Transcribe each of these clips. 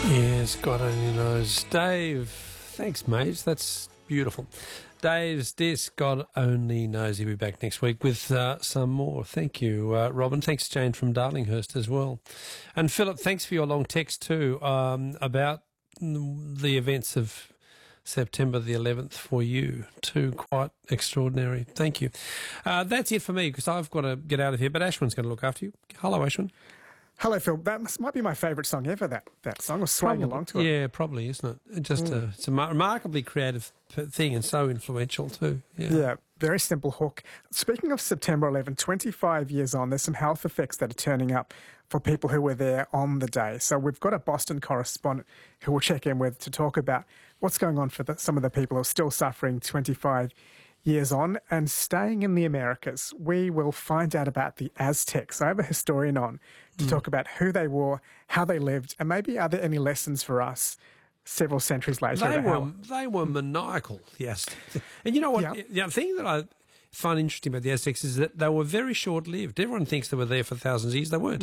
Yes, God only knows. Dave, thanks, mate. That's beautiful. Dave's Disc, God only knows. He'll be back next week with some more. Thank you, Robin. Thanks, Jane from Darlinghurst as well. And Philip, thanks for your long text too about the events of September the 11th for you too. Quite extraordinary. Thank you. That's it for me because I've got to get out of here, but Ashwin's going to look after you. Hello, Ashwin. Hello, Phil. That might be my favourite song ever, that song. I was swaying along to it. Yeah, probably, isn't it? It's a remarkably creative thing and so influential too. Yeah, very simple hook. Speaking of September 11, 25 years on, there's some health effects that are turning up for people who were there on the day. So we've got a Boston correspondent who we'll check in with to talk about what's going on for some of the people who are still suffering 25 years on. And staying in the Americas, we will find out about the Aztecs. I have a historian on to talk about who they were, how they lived, and maybe are there any lessons for us several centuries later? They were maniacal, yes. And you know what? Yeah. The thing that I find interesting about the Aztecs is that they were very short-lived. Everyone thinks they were there for thousands of years. They weren't.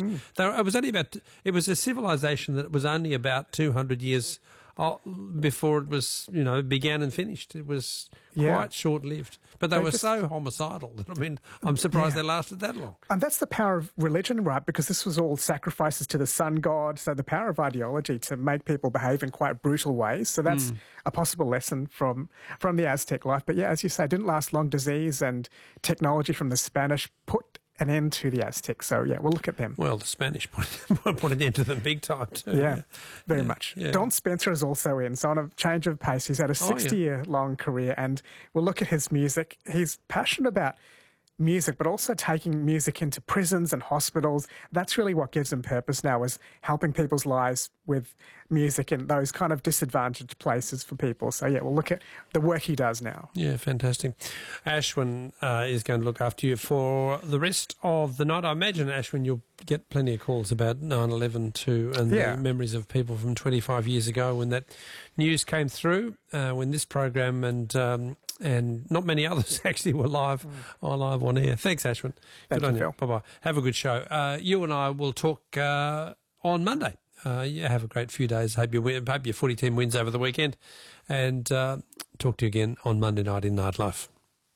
It was a civilization that was only about 200 years before it was, began and finished. It was quite short-lived. But they were so homicidal that, I'm surprised they lasted that long. And that's the power of religion, right? Because this was all sacrifices to the sun god. So the power of ideology to make people behave in quite brutal ways. So that's a possible lesson from the Aztec life. But yeah, as you say, it didn't last long. Disease and technology from the Spanish put an end to the Aztecs. So, yeah, we'll look at them. Well, the Spanish put an end to them big time, too. Yeah, very much. Yeah. Don Spencer is also in, so on a change of pace. He's had a 60-year-long career, and we'll look at his music. He's passionate about music, but also taking music into prisons and hospitals. That's really what gives him purpose now, is helping people's lives with music in those kind of disadvantaged places for people. So, yeah, we'll look at the work he does now. Yeah, fantastic. Ashwin is going to look after you for the rest of the night. I imagine, Ashwin, you'll get plenty of calls about 9/11 too, and the memories of people from 25 years ago when that news came through, when this program and not many others actually were live on air. Thanks, Ashwin. Good on you. Bye-bye. Have a good show. You and I will talk on Monday. Have a great few days. Hope your footy team wins over the weekend. And talk to you again on Monday night in Nightlife.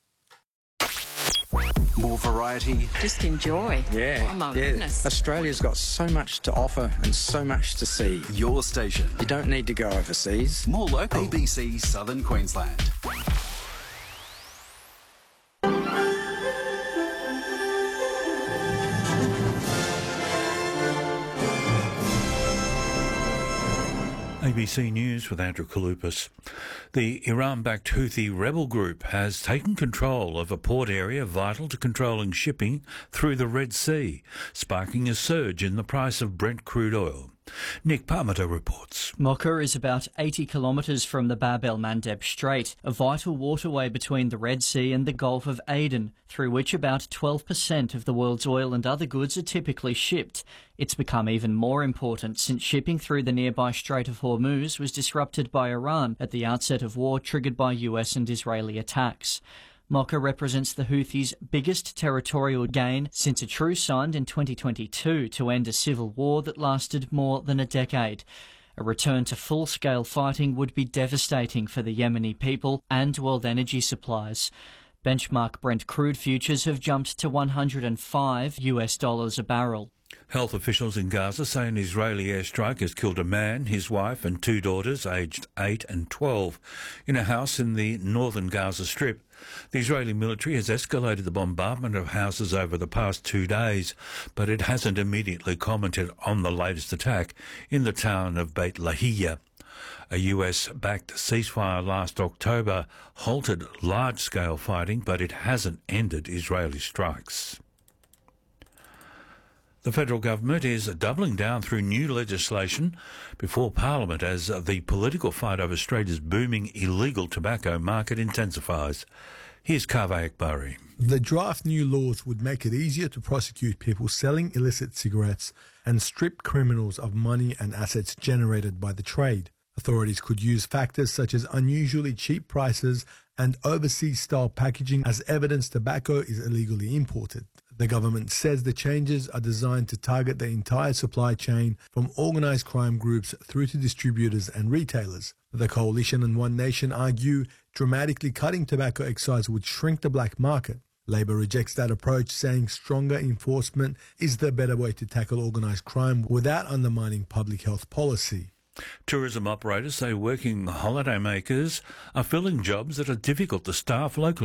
More variety. Just enjoy. Yeah. Oh, my goodness. Australia's got so much to offer and so much to see. Your station. You don't need to go overseas. More local. ABC Southern Queensland. ABC News with Andrew Kalupas. The Iran-backed Houthi rebel group has taken control of a port area vital to controlling shipping through the Red Sea, sparking a surge in the price of Brent crude oil. Nick Parmenter reports. Mocha is about 80 kilometres from the Bab el-Mandeb Strait, a vital waterway between the Red Sea and the Gulf of Aden, through which about 12% of the world's oil and other goods are typically shipped. It's become even more important since shipping through the nearby Strait of Hormuz was disrupted by Iran at the outset of war triggered by US and Israeli attacks. Mocha represents the Houthis' biggest territorial gain since a truce signed in 2022 to end a civil war that lasted more than a decade. A return to full-scale fighting would be devastating for the Yemeni people and world energy supplies. Benchmark Brent crude futures have jumped to $105 a barrel. Health officials in Gaza say an Israeli airstrike has killed a man, his wife and two daughters, aged 8 and 12, in a house in the northern Gaza Strip. The Israeli military has escalated the bombardment of houses over the past 2 days, but it hasn't immediately commented on the latest attack in the town of Beit Lahia. A US-backed ceasefire last October halted large-scale fighting, but it hasn't ended Israeli strikes. The federal government is doubling down through new legislation before Parliament as the political fight over Australia's booming illegal tobacco market intensifies. Here's Kaveh Akbari. The draft new laws would make it easier to prosecute people selling illicit cigarettes and strip criminals of money and assets generated by the trade. Authorities could use factors such as unusually cheap prices and overseas-style packaging as evidence tobacco is illegally imported. The government says the changes are designed to target the entire supply chain from organised crime groups through to distributors and retailers. The Coalition and One Nation argue dramatically cutting tobacco excise would shrink the black market. Labor rejects that approach, saying stronger enforcement is the better way to tackle organised crime without undermining public health policy. Tourism operators say working holidaymakers are filling jobs that are difficult to staff locally.